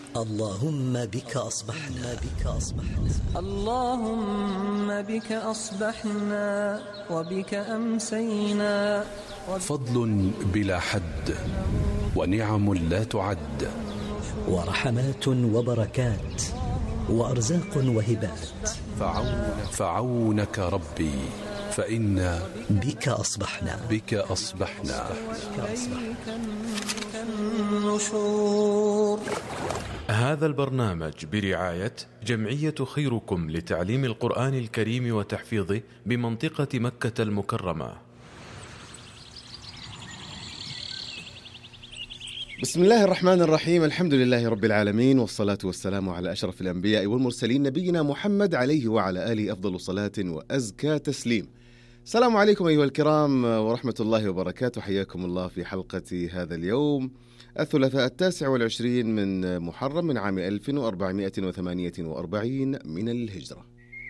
اللهم بك أصبحنا اللهم بك أصبحنا وبك أمسينا. فضل بلا حد ونعم لا تعد، ورحمات وبركات وأرزاق وهبات. فعونك ربي فإنا بك أصبحنا. النشور. هذا البرنامج برعاية جمعية خيركم لتعليم القرآن الكريم وتحفيظه بمنطقة مكة المكرمة. بسم الله الرحمن الرحيم، الحمد لله رب العالمين، والصلاة والسلام على أشرف الأنبياء والمرسلين، نبينا محمد عليه وعلى آله أفضل صلاة وأزكى تسليم. السلام عليكم أيها الكرام ورحمة الله وبركاته، حياكم الله في حلقة هذا اليوم الثلاثاء 29 من محرم من عام 1448 من الهجرة.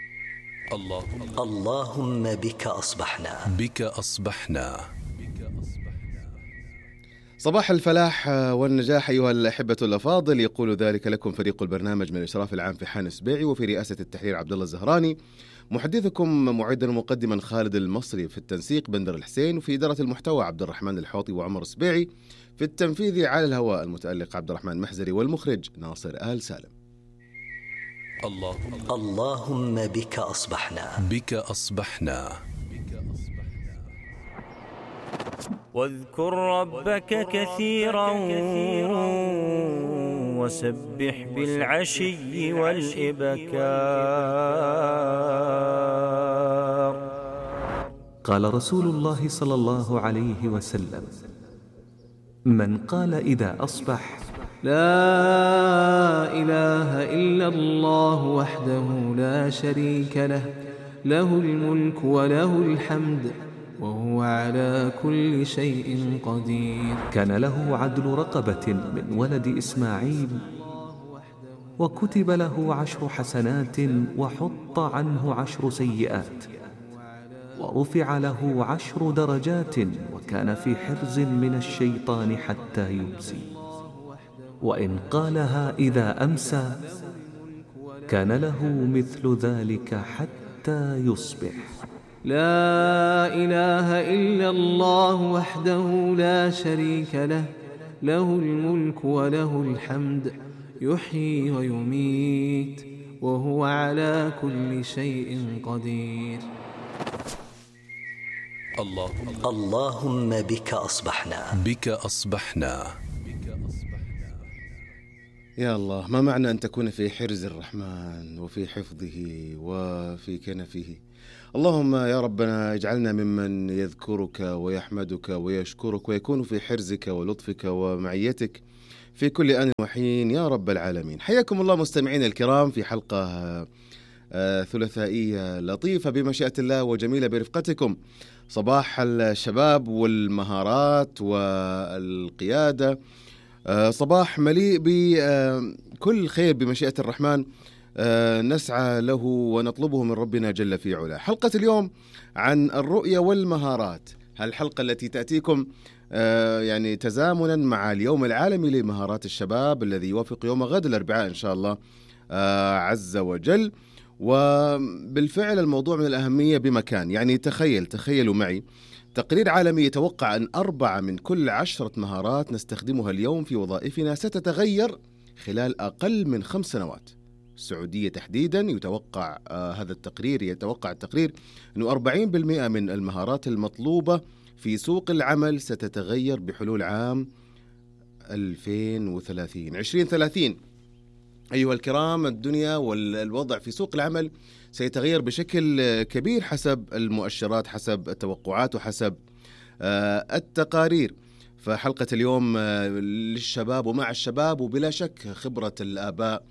اللهم بك أصبحنا. صباح الفلاح والنجاح أيها الأحبة الأفاضل، يقول ذلك لكم فريق البرنامج من الإشراف العام في حان السبيعي، وفي رئاسة التحرير عبد الله الزهراني، محدثكم معدا ومقدما خالد المصري، في التنسيق بندر الحسين، وفي إدارة المحتوى عبد الرحمن الحوطي وعمر السبيعي، في التنفيذ على الهواء المتألق عبد الرحمن محزري، والمخرج ناصر آل سالم. اللهم بك أصبحنا. واذكر ربك كثيرا وسبح بالعشي والإبكار. قال رسول الله صلى الله عليه وسلم: من قال إذا أصبح: لا إله إلا الله وحده لا شريك له، له الملك وله الحمد وهو على كل شيء قدير، كان له عدل رقبة من ولد إسماعيل، وكتب له 10 حسنات وحط عنه 10 سيئات، ورفع له 10 درجات، وكان في حرز من الشيطان حتى يمسي. وإن قالها إذا أمسى كان له مثل ذلك حتى يصبح. لا إله إلا الله وحده لا شريك له، له الملك وله الحمد يحيي ويميت وهو على كل شيء قدير. اللهم بك أصبحنا. يا الله، ما معنى أن تكون في حرز الرحمن وفي حفظه وفي كنفه؟ اللهم يا ربنا اجعلنا ممن يذكرك ويحمدك ويشكرك ويكون في حرزك ولطفك ومعيتك في كل آن وحين يا رب العالمين. حياكم الله مستمعين الكرام في حلقة ثلاثائية لطيفة بمشيئة الله وجميلة برفقتكم. صباح الشباب والمهارات والقيادة، صباح مليء بكل خير بمشيئة الرحمن، نسعى له ونطلبه من ربنا جل في علاه. حلقة اليوم عن الرؤية والمهارات، هالحلقة التي تأتيكم يعني تزامنا مع اليوم العالمي لمهارات الشباب الذي يوافق يوم غد الأربعاء إن شاء الله عز وجل. وبالفعل الموضوع من الأهمية بمكان، يعني تخيلوا معي تقرير عالمي يتوقع أن 4 من كل 10 مهارات نستخدمها اليوم في وظائفنا ستتغير خلال أقل من 5 سنوات. السعودية تحديدا يتوقع يتوقع التقرير أنه 40% من المهارات المطلوبة في سوق العمل ستتغير بحلول عام 2030. أيها الكرام، الدنيا والوضع في سوق العمل سيتغير بشكل كبير حسب المؤشرات، حسب التوقعات، وحسب التقارير. فحلقة اليوم للشباب ومع الشباب، وبلا شك خبرة الآباء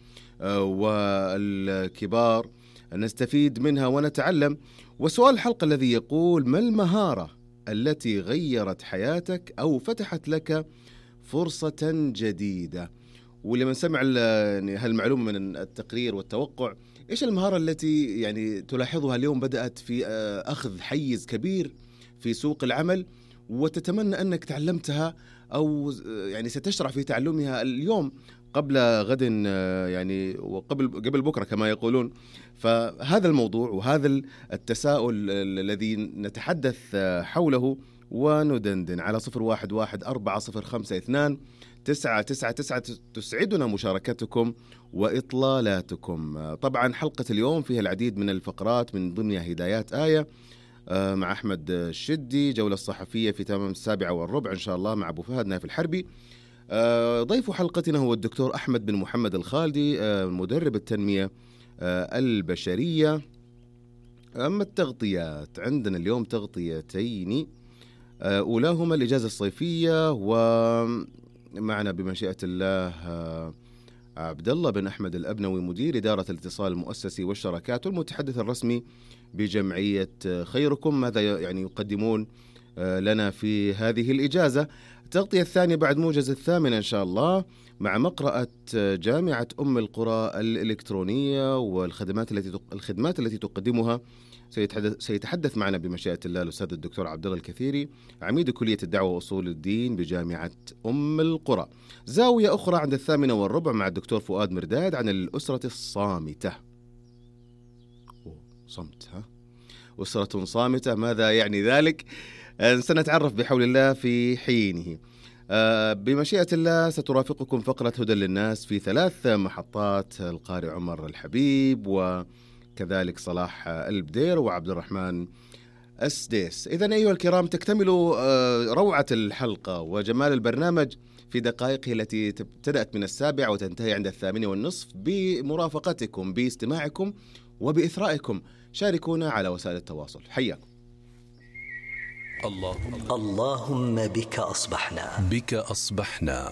والكبار نستفيد منها ونتعلم. وسؤال الحلقة الذي يقول: ما المهارة التي غيرت حياتك أو فتحت لك فرصة جديدة؟ ولما سمع هالمعلومة من التقرير والتوقع، إيش المهارة التي يعني تلاحظها اليوم بدأت في أخذ حيز كبير في سوق العمل وتتمنى أنك تعلمتها أو يعني ستشرع في تعلمها اليوم قبل غد يعني قبل بكرة كما يقولون. فهذا الموضوع وهذا التساؤل الذي نتحدث حوله وندندن على 0114052999 تسعدنا مشاركتكم وإطلالاتكم. طبعا حلقة اليوم فيها العديد من الفقرات، من ضمنها هدايات آية مع أحمد الشدي، جولة الصحفية في تمام 7:15 إن شاء الله مع أبو فهد نايف الحربي. ضيف حلقتنا هو الدكتور أحمد بن محمد الخالدي، مدرب التنمية البشرية. أما التغطيات، عندنا اليوم تغطيتين، أولاهما الإجازة الصيفية، ومعنا بمشيئة الله عبد الله بن أحمد الأبنوي مدير إدارة الاتصال المؤسسي والشراكات والمتحدث الرسمي بجمعية خيركم. ماذا يعني يقدمون لنا في هذه الإجازة؟ التغطية الثانية بعد موجز 8 إن شاء الله مع مقرأة جامعة أم القرى الإلكترونية والخدمات التي تقدمها. سيتحدث معنا بمشيئة الله الأستاذ الدكتور عبد الله الكثيري، عميد كلية الدعوة وأصول الدين بجامعة أم القرى. زاوية أخرى عند 8:15 مع الدكتور فؤاد مرداد عن الأسرة الصامتة. صمت، أسرة صامتة، ماذا يعني ذلك؟ سنتعرف بحول الله في حينه. بمشيئة الله سترافقكم فقرة هدى للناس في 3 محطات، القارئ عمر الحبيب وكذلك صلاح البدير وعبد الرحمن السديس. إذن أيها الكرام، تكتمل روعة الحلقة وجمال البرنامج في دقائقه التي ابتدأت من 7 وتنتهي عند 8:30 بمرافقتكم، باستماعكم وبإثرائكم. شاركونا على وسائل التواصل. حياكم. اللهم بك أصبحنا. بك أصبحنا.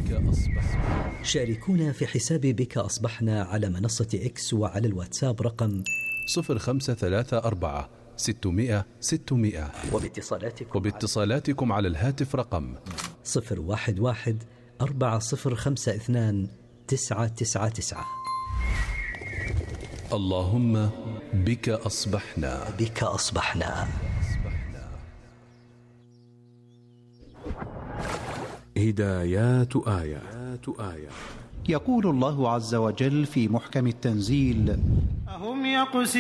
شاركونا في حساب بك أصبحنا على منصة إكس وعلى الواتساب رقم 0534 600 600، وباتصالاتكم على الهاتف رقم 011 4052 999. اللهم بك أصبحنا. بك أصبحنا. هدايات آية. يقول الله عز وجل في محكم التنزيل: أهم